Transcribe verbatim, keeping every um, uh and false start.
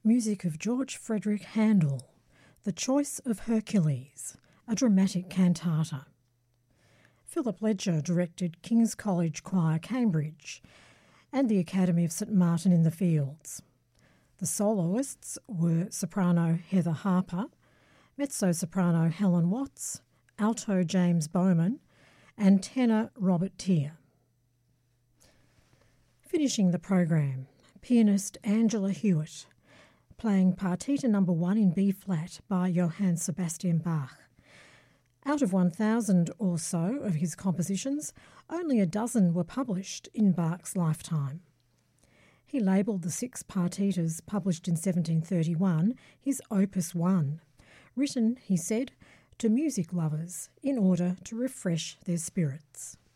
music of George Frederick Handel, The Choice of Hercules, a dramatic cantata. Philip Ledger directed King's College Choir, Cambridge, and the Academy of St Martin in the Fields. The soloists were soprano Heather Harper, mezzo-soprano Helen Watts, alto James Bowman, and tenor Robert Teare. Finishing the program, pianist Angela Hewitt, playing Partita Number One in B-flat by Johann Sebastian Bach. Out of one thousand or so of his compositions, only a dozen were published in Bach's lifetime. He labelled the six partitas published in seventeen thirty-one his Opus One, written, he said, to music lovers in order to refresh their spirits.